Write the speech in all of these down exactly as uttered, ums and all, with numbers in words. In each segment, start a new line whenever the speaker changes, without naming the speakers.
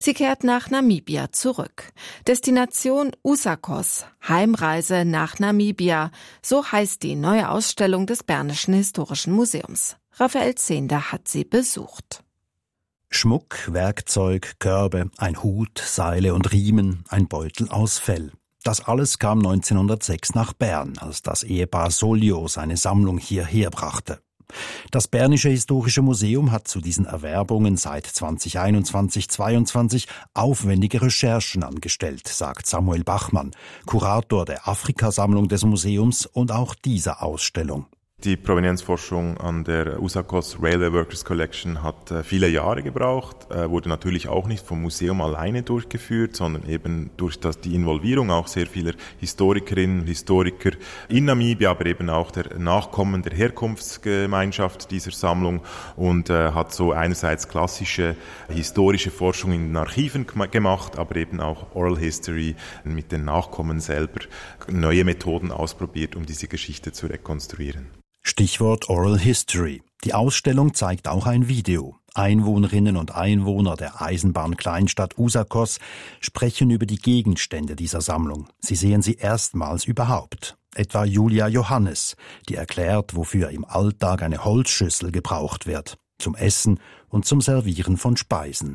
Sie kehrt nach Namibia zurück. Destination Usakos, Heimreise nach Namibia, so heißt die neue Ausstellung des Bernischen Historischen Museums. Raphael Zehnder hat sie besucht.
Schmuck, Werkzeug, Körbe, ein Hut, Seile und Riemen, ein Beutel aus Fell. Das alles kam neunzehnhundertsechs nach Bern, als das Ehepaar Solio seine Sammlung hierher brachte. Das Bernische Historische Museum hat zu diesen Erwerbungen seit zwanzig einundzwanzig zweiundzwanzig aufwendige Recherchen angestellt, sagt Samuel Bachmann, Kurator der Afrikasammlung des Museums und auch dieser Ausstellung.
Die Provenienzforschung an der Usakos Railway Workers Collection hat äh, viele Jahre gebraucht, äh, wurde natürlich auch nicht vom Museum alleine durchgeführt, sondern eben durch das, die Involvierung auch sehr vieler Historikerinnen und Historiker in Namibia, aber eben auch der Nachkommen der Herkunftsgemeinschaft dieser Sammlung und äh, hat so einerseits klassische historische Forschung in den Archiven gemacht, aber eben auch Oral History mit den Nachkommen selber neue Methoden ausprobiert, um diese Geschichte zu rekonstruieren.
Stichwort Oral History. Die Ausstellung zeigt auch ein Video. Einwohnerinnen und Einwohner der Eisenbahnkleinstadt Usakos sprechen über die Gegenstände dieser Sammlung. Sie sehen sie erstmals überhaupt. Etwa Julia Johannes, die erklärt, wofür im Alltag eine Holzschüssel gebraucht wird. Zum Essen und zum Servieren von Speisen.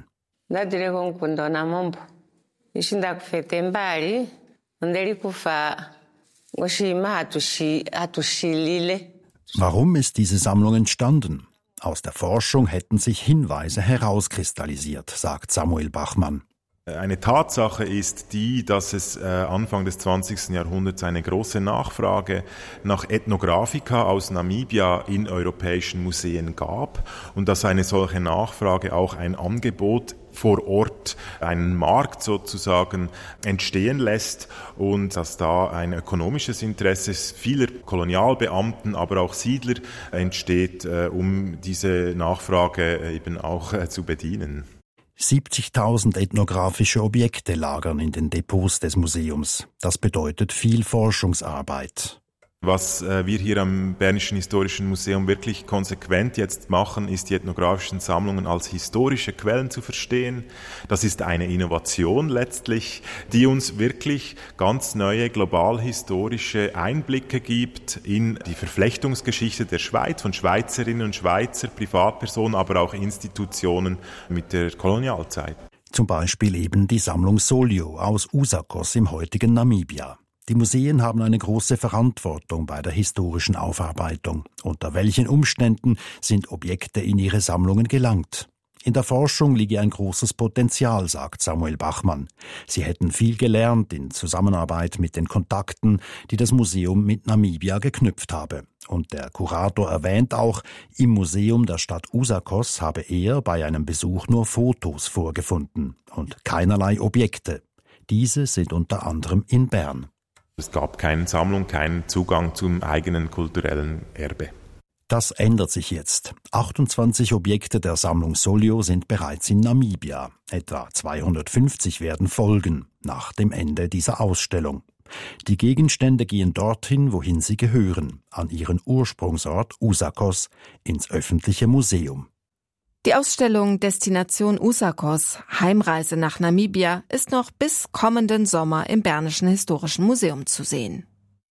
Warum ist diese Sammlung entstanden? Aus der Forschung hätten sich Hinweise herauskristallisiert, sagt Samuel Bachmann.
Eine Tatsache ist die, dass es Anfang des zwanzigsten Jahrhunderts eine große Nachfrage nach Ethnographika aus Namibia in europäischen Museen gab und dass eine solche Nachfrage auch ein Angebot vor Ort, einen Markt sozusagen entstehen lässt und dass da ein ökonomisches Interesse vieler Kolonialbeamten, aber auch Siedler entsteht, um diese Nachfrage eben auch zu bedienen.
siebzigtausend ethnografische Objekte lagern in den Depots des Museums. Das bedeutet viel Forschungsarbeit.
Was äh, wir hier am Bernischen Historischen Museum wirklich konsequent jetzt machen, ist die ethnografischen Sammlungen als historische Quellen zu verstehen. Das ist eine Innovation letztlich, die uns wirklich ganz neue global-historische Einblicke gibt in die Verflechtungsgeschichte der Schweiz, von Schweizerinnen und Schweizer, Privatpersonen, aber auch Institutionen mit der Kolonialzeit.
Zum Beispiel eben die Sammlung Solio aus Usakos im heutigen Namibia. Die Museen haben eine große Verantwortung bei der historischen Aufarbeitung. Unter welchen Umständen sind Objekte in ihre Sammlungen gelangt? In der Forschung liege ein großes Potenzial, sagt Samuel Bachmann. Sie hätten viel gelernt in Zusammenarbeit mit den Kontakten, die das Museum mit Namibia geknüpft habe. Und der Kurator erwähnt auch, im Museum der Stadt Usakos habe er bei einem Besuch nur Fotos vorgefunden und keinerlei Objekte. Diese sind unter anderem in Bern.
Es gab keine Sammlung, keinen Zugang zum eigenen kulturellen Erbe.
Das ändert sich jetzt. achtundzwanzig Objekte der Sammlung Solio sind bereits in Namibia. Etwa zweihundertfünfzig werden folgen, nach dem Ende dieser Ausstellung. Die Gegenstände gehen dorthin, wohin sie gehören, an ihren Ursprungsort Usakos, ins öffentliche Museum.
Die Ausstellung Destination Usakos, Heimreise nach Namibia, ist noch bis kommenden Sommer im Bernischen Historischen Museum zu sehen.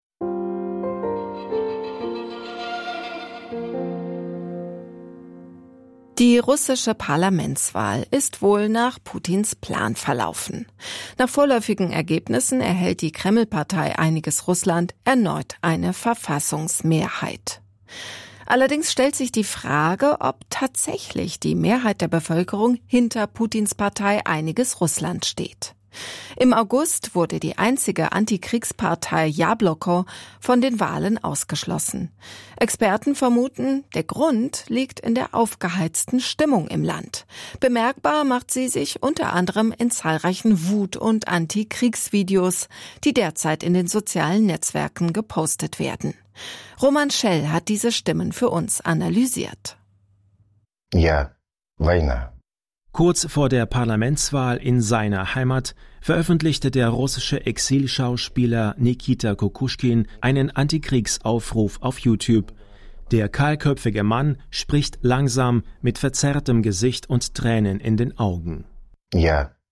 Die russische Parlamentswahl ist wohl nach Putins Plan verlaufen. Nach vorläufigen Ergebnissen erhält die Kreml-Partei Einiges Russland erneut eine Verfassungsmehrheit. Allerdings stellt sich die Frage, ob tatsächlich die Mehrheit der Bevölkerung hinter Putins Partei Einiges Russland steht. Im August wurde die einzige Antikriegspartei Jabloko von den Wahlen ausgeschlossen. Experten vermuten, der Grund liegt in der aufgeheizten Stimmung im Land. Bemerkbar macht sie sich unter anderem in zahlreichen Wut- und Antikriegsvideos, die derzeit in den sozialen Netzwerken gepostet werden. Roman Schell hat diese Stimmen für uns analysiert.
Ja, Weihnachten.
Kurz vor der Parlamentswahl in seiner Heimat veröffentlichte der russische Exilschauspieler Nikita Kukushkin einen Antikriegsaufruf auf YouTube. Der kahlköpfige Mann spricht langsam mit verzerrtem Gesicht und Tränen in den Augen.
Ja,